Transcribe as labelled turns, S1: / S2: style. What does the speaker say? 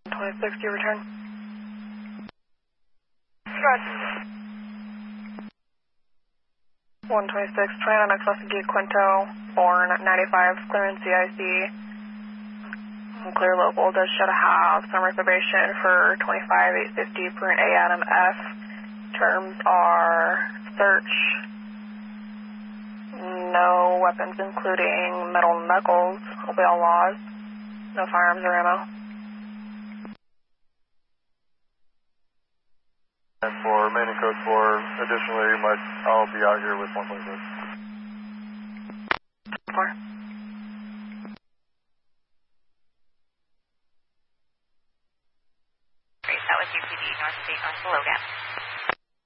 S1: 26, you return. Roger. 126, trying on Excelsior Quinto, born 95, clearance CIC. Clear local does show to have some reservation for 25-850 per an A Adam F. Terms are search, no weapons including metal knuckles, obey all laws, no firearms or ammo.
S2: And for remaining code 4, additionally, I'll be out here with 126.